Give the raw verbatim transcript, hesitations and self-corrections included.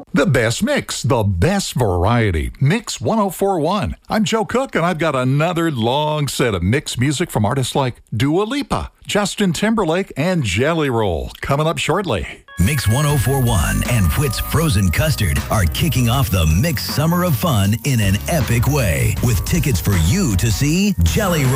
The best mix, the best variety. Mix ten forty-one. I'm Joe Cook, and I've got another long set of mixed music from artists like Dua Lipa, Justin Timberlake, and Jelly Roll coming up shortly. Mix ten forty-one and Whit's Frozen Custard are kicking off the Mix Summer of Fun in an epic way with tickets for you to see Jelly Roll.